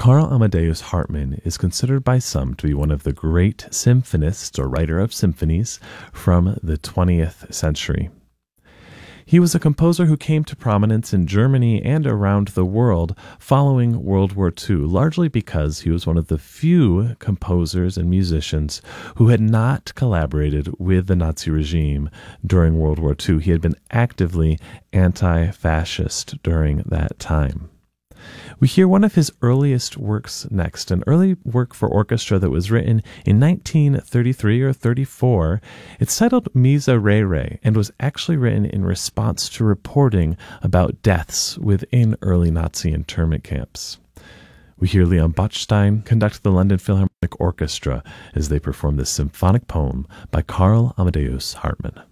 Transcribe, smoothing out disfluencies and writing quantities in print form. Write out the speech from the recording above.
Karl Amadeus Hartmann is considered by some to be one of the great symphonists or writer of symphonies from the 20th century. He was a composer who came to prominence in Germany and around the world following World War II, largely because he was one of the few composers and musicians who had not collaborated with the Nazi regime during World War II. He had been actively anti-fascist during that time. We hear one of his earliest works next, an early work for orchestra that was written in 1933 or 34. It's titled Miserere and was actually written in response to reporting about deaths within early Nazi internment camps. We hear Leon Bachstein conduct the London Philharmonic Orchestra as they perform this symphonic poem by Karl Amadeus Hartmann.